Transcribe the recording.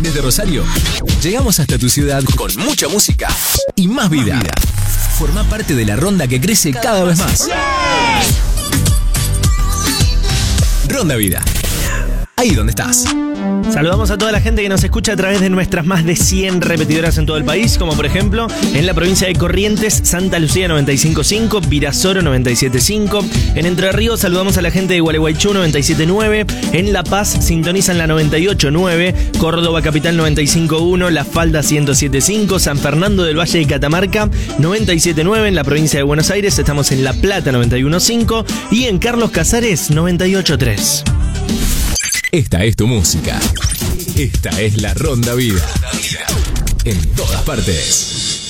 Desde Rosario, llegamos hasta tu ciudad con mucha música y más vida. Forma parte de la ronda que crece cada vez más. Ronda Vida. Ahí donde estás. Saludamos a toda la gente que nos escucha a través de nuestras más de 100 repetidoras en todo el país, como por ejemplo en la provincia de Corrientes, Santa Lucía 95.5, Virasoro 97.5. En Entre Ríos saludamos a la gente de Gualeguaychú 97.9. En La Paz sintonizan la 98.9, Córdoba Capital 95.1, La Falda 107.5, San Fernando del Valle de Catamarca 97.9. En la provincia de Buenos Aires estamos en La Plata 91.5 y en Carlos Casares 98.3. Esta es tu música. Esta es la Ronda Vida. En todas partes.